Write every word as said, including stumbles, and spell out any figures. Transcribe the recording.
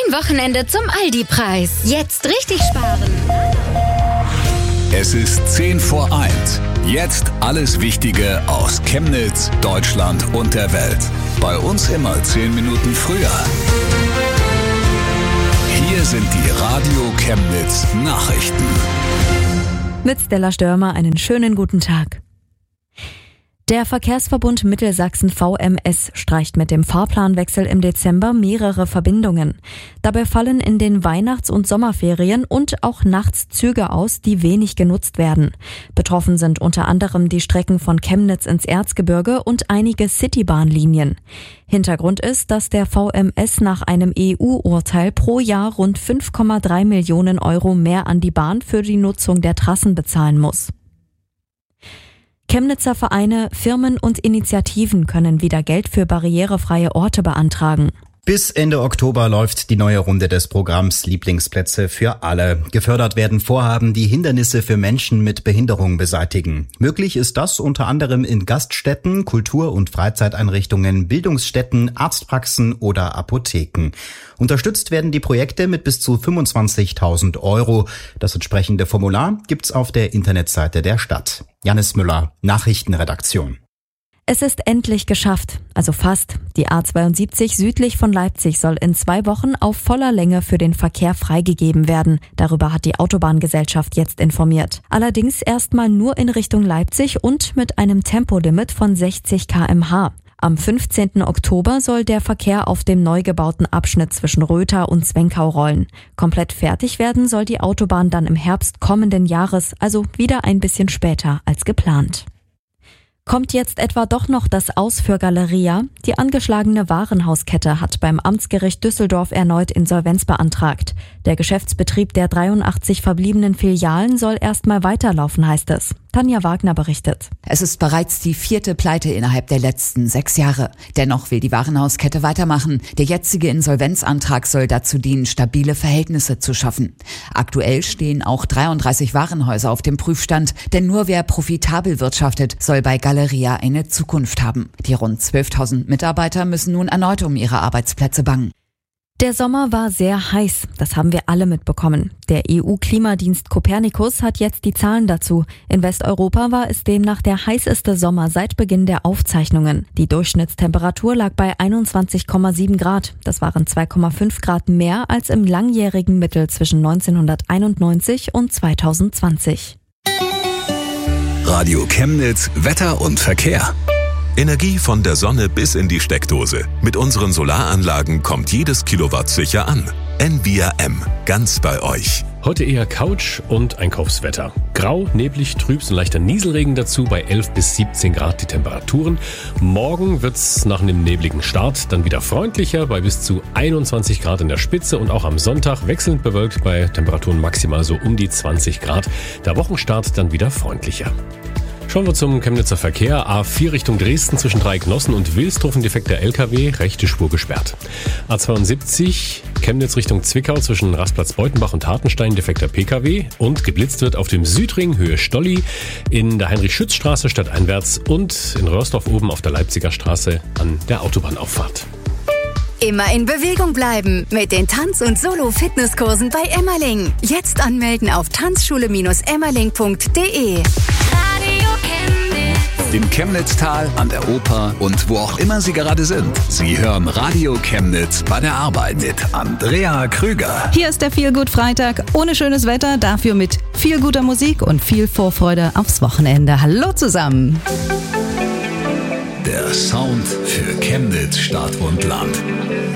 Dein Wochenende zum Aldi-Preis. Jetzt richtig sparen. Es ist zehn vor eins. Jetzt alles Wichtige aus Chemnitz, Deutschland und der Welt. Bei uns immer zehn Minuten früher. Hier sind die Radio Chemnitz Nachrichten. Mit Stella Störmer einen schönen guten Tag. Der Verkehrsverbund Mittelsachsen V M S streicht mit dem Fahrplanwechsel im Dezember mehrere Verbindungen. Dabei fallen in den Weihnachts- und Sommerferien und auch nachts Züge aus, die wenig genutzt werden. Betroffen sind unter anderem die Strecken von Chemnitz ins Erzgebirge und einige Citybahnlinien. Hintergrund ist, dass der V M S nach einem E U-Urteil pro Jahr rund fünf Komma drei Millionen Euro mehr an die Bahn für die Nutzung der Trassen bezahlen muss. Chemnitzer Vereine, Firmen und Initiativen können wieder Geld für barrierefreie Orte beantragen. Bis Ende Oktober läuft die neue Runde des Programms Lieblingsplätze für alle. Gefördert werden Vorhaben, die Hindernisse für Menschen mit Behinderung beseitigen. Möglich ist das unter anderem in Gaststätten, Kultur- und Freizeiteinrichtungen, Bildungsstätten, Arztpraxen oder Apotheken. Unterstützt werden die Projekte mit bis zu fünfundzwanzigtausend Euro. Das entsprechende Formular gibt's auf der Internetseite der Stadt. Janis Müller, Nachrichtenredaktion. Es ist endlich geschafft, also fast. Die A zweiundsiebzig südlich von Leipzig soll in zwei Wochen auf voller Länge für den Verkehr freigegeben werden. Darüber hat die Autobahngesellschaft jetzt informiert. Allerdings erstmal nur in Richtung Leipzig und mit einem Tempolimit von sechzig Kilometer pro Stunde. Am fünfzehnten Oktober soll der Verkehr auf dem neu gebauten Abschnitt zwischen Rötha und Zwenkau rollen. Komplett fertig werden soll die Autobahn dann im Herbst kommenden Jahres, also wieder ein bisschen später als geplant. Kommt jetzt etwa doch noch das Aus für Galeria? Die angeschlagene Warenhauskette hat beim Amtsgericht Düsseldorf erneut Insolvenz beantragt. Der Geschäftsbetrieb der dreiundachtzig verbliebenen Filialen soll erstmal weiterlaufen, heißt es. Tanja Wagner berichtet. Es ist bereits die vierte Pleite innerhalb der letzten sechs Jahre. Dennoch will die Warenhauskette weitermachen. Der jetzige Insolvenzantrag soll dazu dienen, stabile Verhältnisse zu schaffen. Aktuell stehen auch dreiunddreißig Warenhäuser auf dem Prüfstand, denn nur wer profitabel wirtschaftet, soll bei Galeria eine Zukunft haben. Die rund zwölftausend Mitarbeiter müssen nun erneut um ihre Arbeitsplätze bangen. Der Sommer war sehr heiß, das haben wir alle mitbekommen. Der E U-Klimadienst Copernicus hat jetzt die Zahlen dazu. In Westeuropa war es demnach der heißeste Sommer seit Beginn der Aufzeichnungen. Die Durchschnittstemperatur lag bei einundzwanzig Komma sieben Grad. Das waren zwei Komma fünf Grad mehr als im langjährigen Mittel zwischen neunzehnhunderteinundneunzig und zweitausendzwanzig. Radio Chemnitz, Wetter und Verkehr. Energie von der Sonne bis in die Steckdose. Mit unseren Solaranlagen kommt jedes Kilowatt sicher an. N V R M, ganz bei euch. Heute eher Couch- und Einkaufswetter. Grau, neblig, trübs und leichter Nieselregen dazu bei elf bis siebzehn Grad die Temperaturen. Morgen wird's nach einem nebligen Start dann wieder freundlicher bei bis zu einundzwanzig Grad in der Spitze und auch am Sonntag wechselnd bewölkt bei Temperaturen maximal so um die zwanzig Grad. Der Wochenstart dann wieder freundlicher. Schauen wir zum Chemnitzer Verkehr. A vier Richtung Dresden zwischen Dreiecknossen und Wilsdruf, defekter L K W, rechte Spur gesperrt. A zweiundsiebzig Chemnitz Richtung Zwickau zwischen Rastplatz Beutenbach und Hartenstein, defekter P K W. Und geblitzt wird auf dem Südring Höhe Stolli, in der Heinrich-Schütz-Straße stadteinwärts und in Röhrsdorf oben auf der Leipziger Straße an der Autobahnauffahrt. Immer in Bewegung bleiben mit den Tanz- und Solo-Fitnesskursen bei Emmerling. Jetzt anmelden auf tanzschule Bindestrich emmerling punkt de. Im Chemnitztal, an der Oper und wo auch immer Sie gerade sind. Sie hören Radio Chemnitz bei der Arbeit mit Andrea Krüger. Hier ist der Feelgood Freitag ohne schönes Wetter, dafür mit viel guter Musik und viel Vorfreude aufs Wochenende. Hallo zusammen. Der Sound für Chemnitz, Stadt und Land.